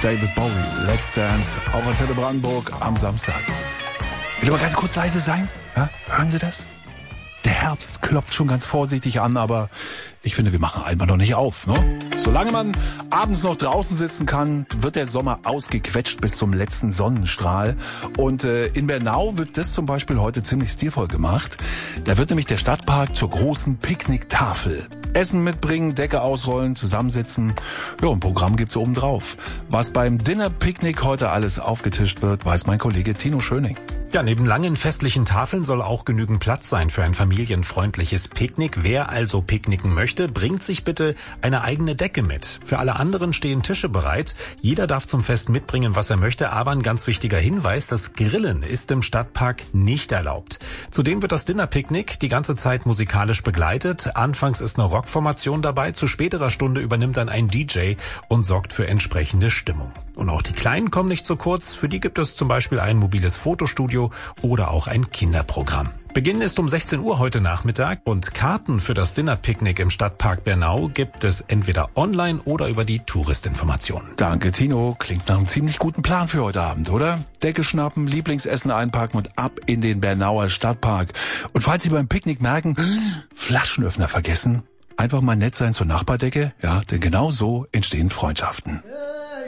David Bowie, Let's Dance, auf Antenne Brandenburg am Samstag. Will aber ganz kurz leise sein. Ja? Hören Sie das? Der Herbst klopft schon ganz vorsichtig an, aber ich finde, wir machen einfach noch nicht auf. Ne? Solange man abends noch draußen sitzen kann, wird der Sommer ausgequetscht bis zum letzten Sonnenstrahl. Und in Bernau wird das zum Beispiel heute ziemlich stilvoll gemacht. Da wird nämlich der Stadtpark zur großen Picknicktafel. Essen mitbringen, Decke ausrollen, zusammensitzen. Ja, ein Programm gibt's oben drauf. Was beim Dinner-Picknick heute alles aufgetischt wird, weiß mein Kollege Tino Schöning. Ja, neben langen festlichen Tafeln soll auch genügend Platz sein für ein familienfreundliches Picknick. Wer also picknicken möchte, bringt sich bitte eine eigene Decke mit. Für alle anderen stehen Tische bereit. Jeder darf zum Fest mitbringen, was er möchte. Aber ein ganz wichtiger Hinweis, das Grillen ist im Stadtpark nicht erlaubt. Zudem wird das Dinnerpicknick die ganze Zeit musikalisch begleitet. Anfangs ist eine Rockformation dabei. Zu späterer Stunde übernimmt dann ein DJ und sorgt für entsprechende Stimmung. Und auch die Kleinen kommen nicht zu kurz. Für die gibt es zum Beispiel ein mobiles Fotostudio oder auch ein Kinderprogramm. Beginn ist um 16 Uhr heute Nachmittag und Karten für das Dinnerpicknick im Stadtpark Bernau gibt es entweder online oder über die Touristinformation. Danke, Tino. Klingt nach einem ziemlich guten Plan für heute Abend, oder? Decke schnappen, Lieblingsessen einpacken und ab in den Bernauer Stadtpark. Und falls Sie beim Picknick merken, Flaschenöffner vergessen, einfach mal nett sein zur Nachbardecke, ja, denn genau so entstehen Freundschaften.